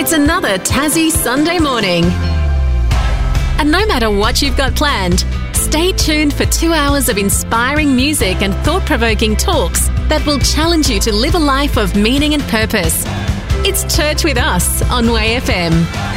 It's another Tassie Sunday morning. And no matter what you've got planned, stay tuned for 2 hours of inspiring music and thought-provoking talks that will challenge you to live a life of meaning and purpose. It's Church with Us on Way FM.